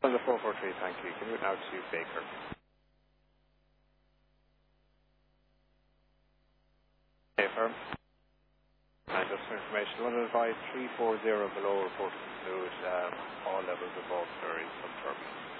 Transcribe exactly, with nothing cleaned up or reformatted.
On the four four three, thank you. Can you now to Baker? Okay, firm. And just for information, one oh five three four zero below reported fluid, um, all levels above there is some turbulence.